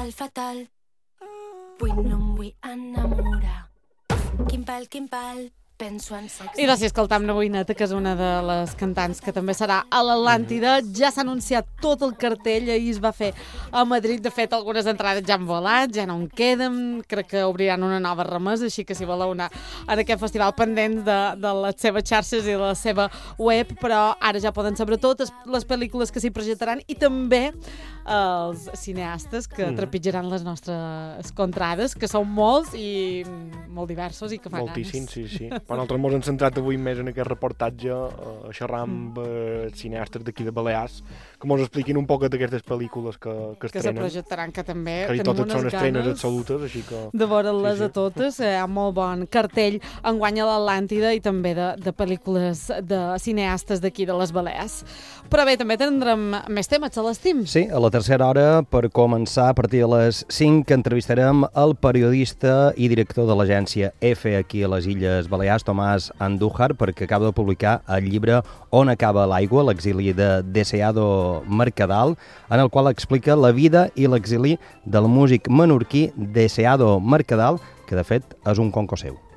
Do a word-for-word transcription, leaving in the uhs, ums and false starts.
fatal, fatal. Avui no em vull enamorar. Quin pal, quin pal. Penso en sexe. I d'ací escoltam Naboineta, que és una de les cantants que també serà a l'Atlàntida. Ja s'ha anunciat tot el cartell, ahir es va fer a Madrid. De fet, algunes entrades ja han volat, ja no en queden. Crec que obriran una nova remesa, així que si voleu anar a aquest festival pendents de, de les seves xarxes i de la seva web, però ara ja poden saber totes les pel·lícules que s'hi projectaran i també els cineastes que mm. trepitjaran les nostres contrades, que són molts i molt diversos i que fan Moltíssim, ganes. sí, sí. Però nosaltres ens hem centrat avui més en aquest reportatge a xerrar amb eh, cineastes d'aquí de Balears que ens expliquin un poc d'aquestes pel·lícules que, que que estrenen. se projectaran, que també que tenim totes unes són estrenes ganes absolutes, així que... de veure-les sí, sí. a totes. Hi ha molt bon cartell enguany a l'Atlàntida i també de, de pel·lícules de cineastes d'aquí de les Balears. Però bé, també tindrem més temes, Celestim. Sí, a la tercera hora, per començar, a partir de les cinc, entrevistarem el periodista i director de l'agència EFE aquí a les Illes Balears, Tomàs Andújar, perquè acaba de publicar el llibre On acaba l'aigua, l'exili de Deseado Mercadal, en el qual explica la vida i l'exili del músic menorquí Deseado Mercadal, que de fet és un conco seu.